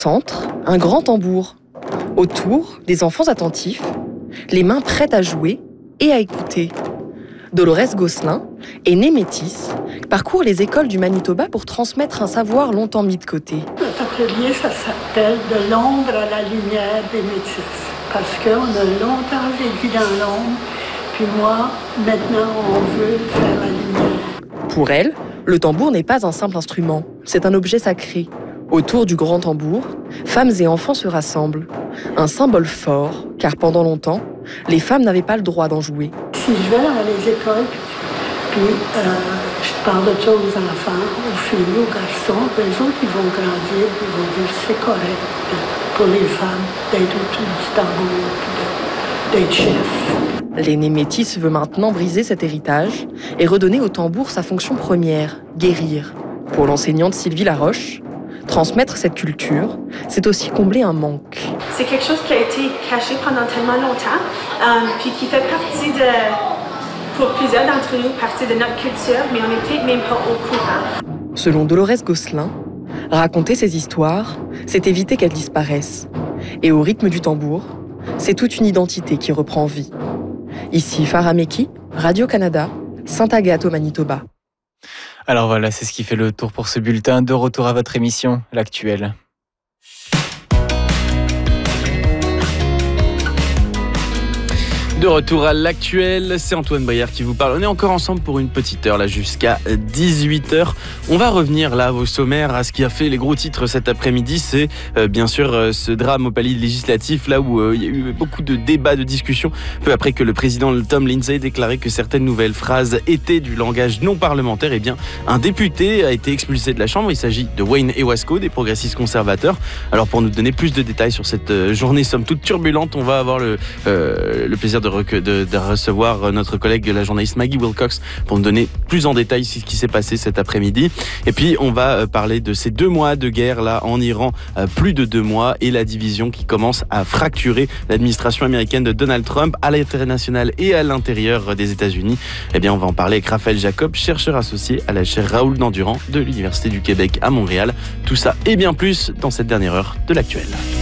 Centre, un grand tambour. Autour, des enfants attentifs, les mains prêtes à jouer et à écouter. Dolores Gosselin et née métisse, parcourt les écoles du Manitoba pour transmettre un savoir longtemps mis de côté. Notre atelier, ça s'appelle « De l'ombre à la lumière des métisses ». Parce qu'on a longtemps vécu dans l'ombre, puis moi, maintenant, on veut faire la lumière. Pour elle, le tambour n'est pas un simple instrument, c'est un objet sacré. Autour du grand tambour, femmes et enfants se rassemblent. Un symbole fort, car pendant longtemps, les femmes n'avaient pas le droit d'en jouer. Si je vais dans les écoles, puis je parle de ça aux enfants, aux filles, aux garçons, les autres, ils vont grandir, ils vont dire c'est correct pour les femmes d'être autour du tambour, puis d'être chef. L'aînée métisse veut maintenant briser cet héritage et redonner au tambour sa fonction première, guérir. Pour l'enseignante Sylvie Laroche, transmettre cette culture, c'est aussi combler un manque. C'est quelque chose qui a été caché pendant tellement longtemps, puis qui fait partie pour plusieurs d'entre nous, partie de notre culture, mais on n'est peut-être même pas au courant. Selon Dolores Gosselin, raconter ces histoires, c'est éviter qu'elles disparaissent. Et au rythme du tambour, c'est toute une identité qui reprend vie. Ici Farah Meki, Radio-Canada, Sainte-Agathe au Manitoba. Alors voilà, c'est ce qui fait le tour pour ce bulletin. De retour à votre émission, L'Actuel. De retour à L'Actuel, c'est Antoine Brière qui vous parle. On est encore ensemble pour une petite heure, là, jusqu'à 18h. On va revenir, là, au sommaire, à ce qui a fait les gros titres cet après-midi. C'est, bien sûr, ce drame au palais législatif, là où il y a eu beaucoup de débats, de discussions, peu après que le président Tom Lindsay déclarait que certaines nouvelles phrases étaient du langage non parlementaire. Eh bien, un député a été expulsé de la Chambre. Il s'agit de Wayne Ewasco, des progressistes conservateurs. Alors, pour nous donner plus de détails sur cette journée, somme toute turbulente, on va avoir le plaisir de recevoir notre collègue, la journaliste Maggie Wilcox, pour nous donner plus en détail ce qui s'est passé cet après-midi. Et puis, on va parler de ces 2 mois de guerre là en Iran, plus de 2 mois, et la division qui commence à fracturer l'administration américaine de Donald Trump à l'international et à l'intérieur des États-Unis. Eh bien, on va en parler avec Raphaël Jacob, chercheur associé à la chaire Raoul Dandurand de l'Université du Québec à Montréal. Tout ça et bien plus dans cette dernière heure de L'Actuel.